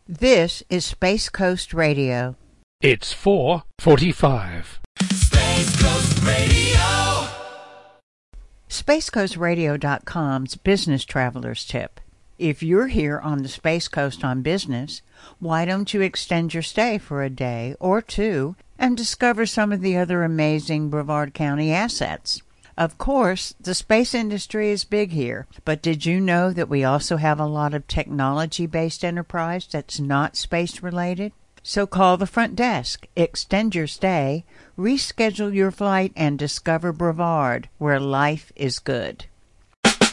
This is Space Coast Radio. It's 4:45. Space Coast Radio. SpaceCoastRadio.com's Business Traveler's Tip. If you're here on the Space Coast on business, why don't you extend your stay for a day or two and discover some of the other amazing Brevard County assets? Of course, the space industry is big here, but did you know that we also have a lot of technology-based enterprise that's not space-related? So call the front desk, extend your stay, reschedule your flight, and discover Brevard, where life is good.